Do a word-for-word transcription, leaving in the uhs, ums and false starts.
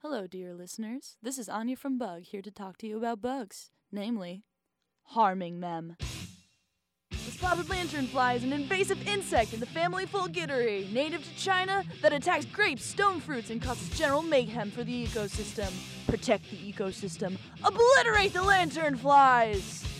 Hello, dear listeners. This is Anya from Bug, here to talk to you about bugs, namely, harming them. The spotted lanternfly is an invasive insect in the family Fulgiderae, native to China, that attacks grapes, stone fruits, and causes general mayhem for the ecosystem. Protect the ecosystem. Obliterate the lanternflies!